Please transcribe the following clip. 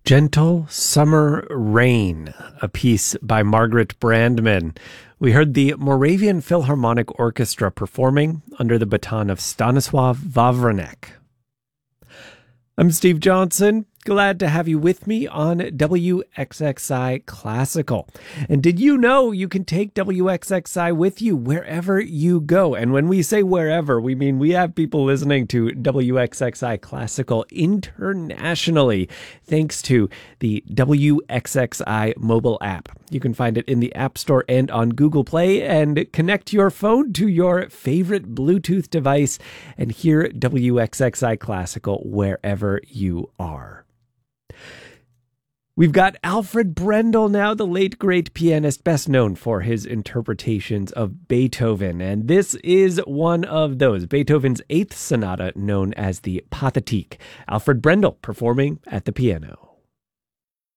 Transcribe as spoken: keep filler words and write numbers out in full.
Gentle Summer Rain, a piece by Margaret Brandman. We heard the Moravian Philharmonic Orchestra performing under the baton of Stanislav Wawrzynek. I'm Steve Johnson. Glad to have you with me on W X X I Classical. And did you know you can take W X X I with you wherever you go? And when we say wherever, we mean we have people listening to W X X I Classical internationally, thanks to the W X X I mobile app. You can find it in the App Store and on Google Play, and connect your phone to your favorite Bluetooth device and hear W X X I Classical wherever you are. We've got Alfred Brendel now, the late great pianist, best known for his interpretations of Beethoven. And this is one of those, Beethoven's eighth sonata known as the Pathetique. Alfred Brendel performing at the piano.